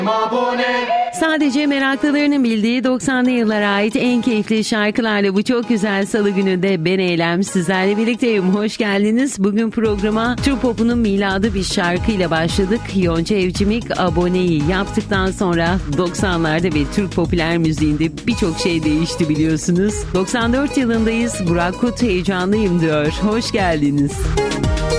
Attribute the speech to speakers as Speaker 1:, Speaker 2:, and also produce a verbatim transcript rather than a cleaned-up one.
Speaker 1: Sadece meraklılarının bildiği doksanlı yıllara ait en keyifli şarkılarla bu çok güzel salı gününde ben Eylem sizlerle birlikteyim. Hoş geldiniz. Bugün programa Türk Pop'unun miladı bir şarkıyla başladık. Yonca Evcimik Abone'yi yaptıktan sonra doksanlarda ve Türk popüler müziğinde birçok şey değişti biliyorsunuz. doksan dört yılındayız. Burak Kut heyecanlıyım diyor. Hoş geldiniz.